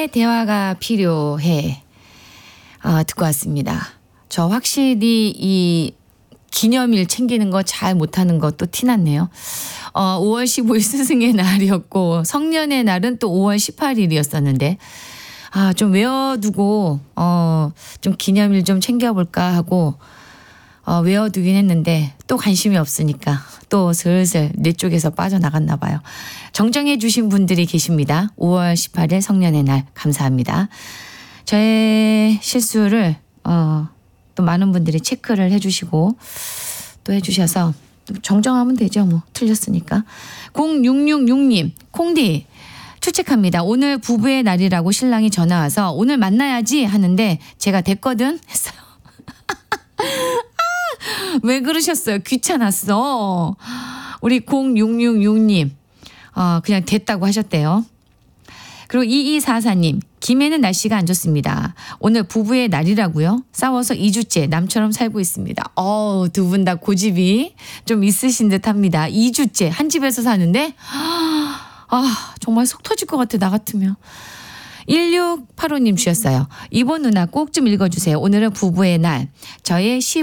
우리의 대화가 필요해. 듣고 왔습니다. 저 확실히 이 기념일 챙기는 거 잘 못하는 것도 티났네요. 5월 15일 스승의 날이었고 성년의 날은 또 5월 18일이었었는데 좀 외워두고 좀 기념일 좀 챙겨볼까 하고 외워두긴 했는데 또 관심이 없으니까 또 슬슬 내 쪽에서 빠져나갔나 봐요. 정정해 주신 분들이 계십니다. 5월 18일 성년의 날 감사합니다. 저의 실수를 또 많은 분들이 체크를 해주시고 또 해주셔서 정정하면 되죠. 뭐 틀렸으니까. 0666님 콩디 출첵합니다. 오늘 부부의 날이라고 신랑이 전화 와서 오늘 만나야지 하는데 제가 됐거든 했어요. 왜 그러셨어요? 귀찮았어. 우리 0666님 그냥 됐다고 하셨대요. 그리고 2244님 김해는 날씨가 안 좋습니다. 오늘 부부의 날이라고요? 싸워서 2주째 남처럼 살고 있습니다. 두 분 다 고집이 좀 있으신 듯합니다. 2주째 한 집에서 사는데 정말 속 터질 것 같아 나 같으면. 1685님 주셨어요. 이번 누나 꼭 좀 읽어주세요. 오늘은 부부의 날. 저의